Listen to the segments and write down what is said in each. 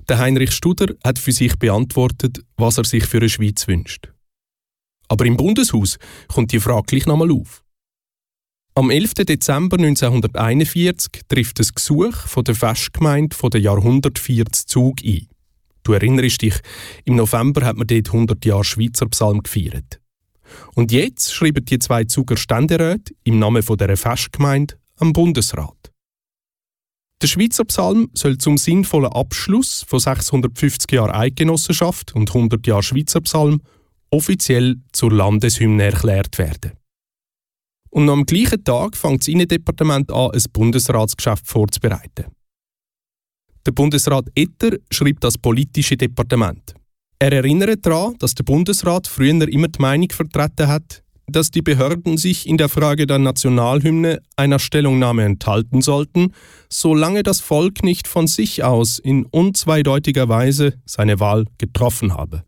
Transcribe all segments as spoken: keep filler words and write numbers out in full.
Der Heinrich Studer hat für sich beantwortet, was er sich für eine Schweiz wünscht. Aber im Bundeshaus kommt die Frage gleich nochmal auf. Am elften Dezember neunzehnhunderteinundvierzig trifft das Gesuch von der Festgemeinde von der Jahrhundertfeier zu Zug ein. Du erinnerst dich, im November hat man dort hundert Jahre Schweizer Psalm gefeiert. Und jetzt schreiben die zwei Zuger Ständeräte im Namen von dieser Festgemeinde am Bundesrat. Der Schweizer Psalm soll zum sinnvollen Abschluss von sechshundertfünfzig Jahren Eidgenossenschaft und hundert Jahren Schweizer Psalm offiziell zur Landeshymne erklärt werden. Und am gleichen Tag fängt das Innendepartement an, ein Bundesratsgeschäft vorzubereiten. Der Bundesrat Etter schreibt das politische Departement. Er erinnert daran, dass der Bundesrat früher immer die Meinung vertreten hat, dass die Behörden sich in der Frage der Nationalhymne einer Stellungnahme enthalten sollten, solange das Volk nicht von sich aus in unzweideutiger Weise seine Wahl getroffen habe.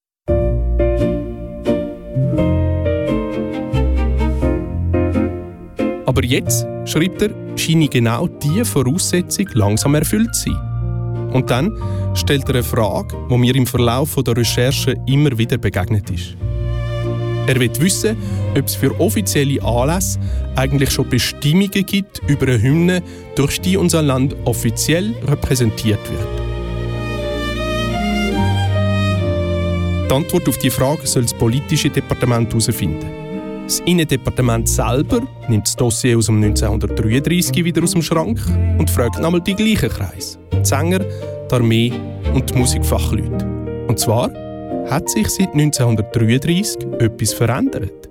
Aber jetzt, schreibt er, scheine genau diese Voraussetzung langsam erfüllt zu sein. Und dann stellt er eine Frage, die mir im Verlauf der Recherche immer wieder begegnet ist. Er will wissen, ob es für offizielle Anlässe eigentlich schon Bestimmungen gibt über eine Hymne, durch die unser Land offiziell repräsentiert wird. Die Antwort auf die Frage soll das politische Departement herausfinden. Das Innendepartement selber nimmt das Dossier aus dem neunzehnhundertdreiunddreissig wieder aus dem Schrank und fragt nochmal die gleichen Kreise. Die Sänger, die Armee und die Musikfachleute. Und zwar hat sich seit neunzehnhundertdreiunddreissig etwas verändert.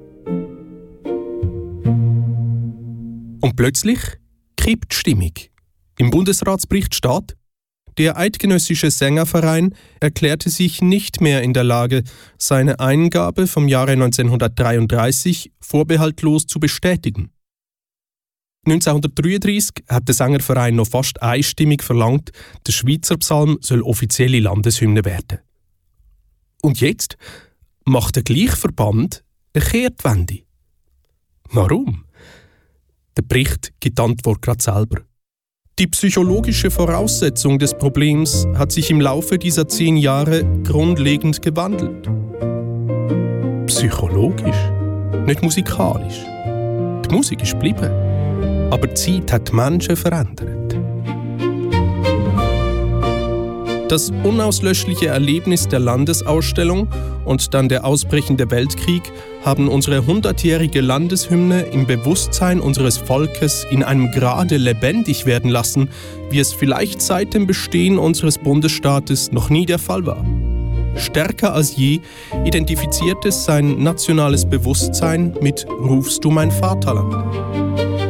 Und plötzlich kippt die Stimmung. Im Bundesratsbericht steht, der Eidgenössische Sängerverein erklärte sich nicht mehr in der Lage, seine Eingabe vom Jahre neunzehnhundertdreiunddreißig vorbehaltlos zu bestätigen. neunzehnhundertdreiunddreissig hat der Sängerverein noch fast einstimmig verlangt, der Schweizer Psalm soll offizielle Landeshymne werden. Und jetzt macht der gleiche Verband eine Kehrtwende. Warum? Der Bericht gibt die Antwort gerade selber. Die psychologische Voraussetzung des Problems hat sich im Laufe dieser zehn Jahre grundlegend gewandelt. Psychologisch, nicht musikalisch. Die Musik ist geblieben, aber die Zeit hat die Menschen verändert. Das unauslöschliche Erlebnis der Landesausstellung und dann der ausbrechende Weltkrieg haben unsere hundertjährige Landeshymne im Bewusstsein unseres Volkes in einem Grade lebendig werden lassen, wie es vielleicht seit dem Bestehen unseres Bundesstaates noch nie der Fall war. Stärker als je identifiziert es sein nationales Bewusstsein mit »Rufst du mein Vaterland?«